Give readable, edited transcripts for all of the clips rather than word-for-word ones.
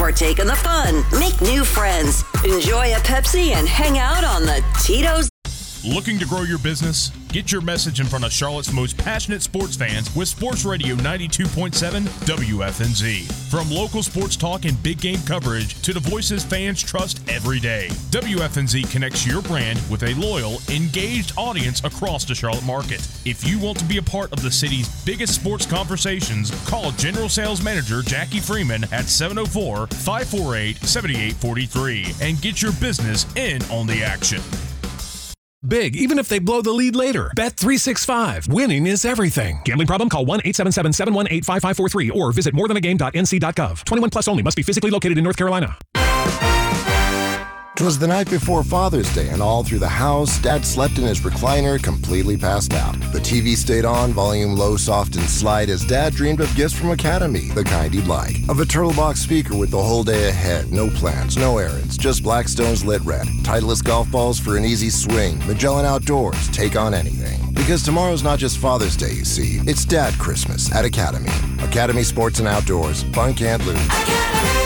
partake in the fun, make new friends, enjoy a Pepsi, and hang out on the Tito's. Looking to grow your business? Get your message in front of Charlotte's most passionate sports fans with Sports Radio 92.7 WFNZ. From local sports talk and big game coverage to the voices fans trust every day, WFNZ connects your brand with a loyal, engaged audience across the Charlotte market. If you want to be a part of the city's biggest sports conversations, call General Sales Manager Jackie Freeman at 704-548-7843 and get your business in on the action. Big, even if they blow the lead later. Bet365. Winning is everything. Gambling problem? Call 1-877-718-5543 or visit morethanagame.nc.gov. 21 plus only. Must be physically located in North Carolina. 'Twas the night before Father's Day, and all through the house, Dad slept in his recliner, completely passed out. The TV stayed on, volume low, soft, and slight, as Dad dreamed of gifts from Academy, the kind he'd like. Of a Turtlebox speaker with the whole day ahead, no plans, no errands, just Blackstone's lit red. Titleist golf balls for an easy swing. Magellan Outdoors, take on anything. Because tomorrow's not just Father's Day, you see. It's Dad Christmas at Academy. Academy Sports and Outdoors. Fun can't lose. Academy.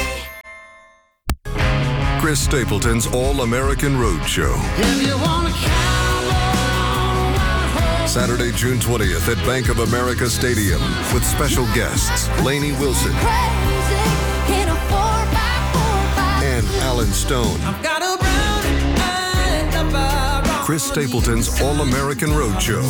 Chris Stapleton's All-American Road Show. Saturday, June 20th at Bank of America Stadium with special guests Lainey Wilson and Alan Stone. Chris Stapleton's All-American Road Show.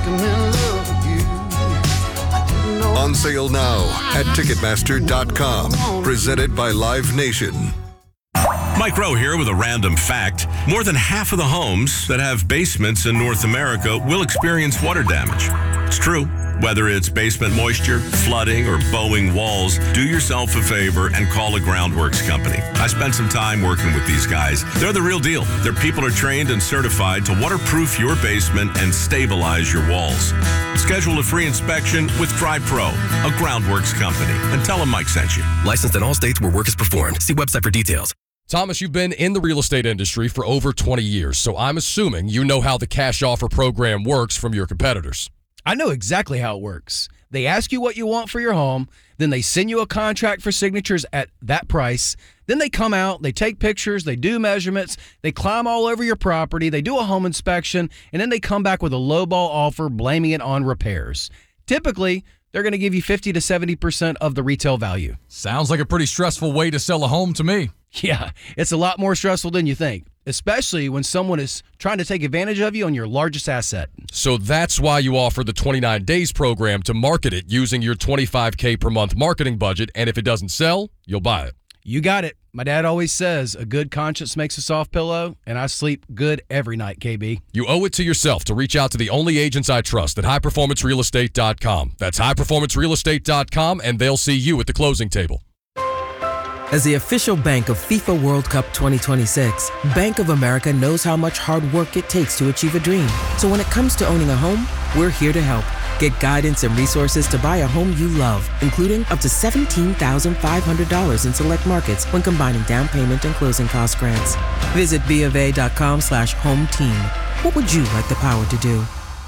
On sale now at Ticketmaster.com. Presented by Live Nation. Mike Rowe here with a random fact. More than half of the homes that have basements in North America will experience water damage. It's true. Whether it's basement moisture, flooding, or bowing walls, do yourself a favor and call a Groundworks company. I spent some time working with these guys. They're the real deal. Their people are trained and certified to waterproof your basement and stabilize your walls. Schedule a free inspection with TriPro, a Groundworks company, and tell them Mike sent you. Licensed in all states where work is performed. See website for details. Thomas, you've been in the real estate industry for over 20 years, so I'm assuming you know how the cash offer program works from your competitors. I know exactly how it works. They ask you what you want for your home, then they send you a contract for signatures at that price. Then they come out, they take pictures, they do measurements, they climb all over your property, they do a home inspection, and then they come back with a lowball offer blaming it on repairs. Typically, they're going to give you 50 to 70% of the retail value. Sounds like a pretty stressful way to sell a home to me. Yeah, it's a lot more stressful than you think, especially when someone is trying to take advantage of you on your largest asset. So that's why you offer the 29 Days program to market it using your $25K per month marketing budget, and if it doesn't sell, you'll buy it. You got it. My dad always says, a good conscience makes a soft pillow, and I sleep good every night, KB. You owe it to yourself to reach out to the only agents I trust at highperformancerealestate.com. That's highperformancerealestate.com, and they'll see you at the closing table. As the official bank of FIFA World Cup 2026, Bank of America knows how much hard work it takes to achieve a dream. So when it comes to owning a home, we're here to help. Get guidance and resources to buy a home you love, including up to $17,500 in select markets when combining down payment and closing cost grants. Visit BofA.com/home team. What would you like the power to do?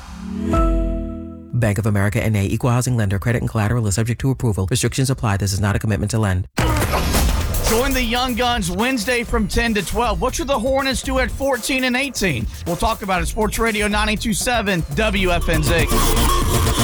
Bank of America N.A. Equal Housing Lender. Credit and collateral is subject to approval. Restrictions apply. This is not a commitment to lend. Join the Young Guns Wednesday from 10 to 12. What should the Hornets do at 14 and 18? We'll talk about it. Sports Radio 92.7 WFNZ.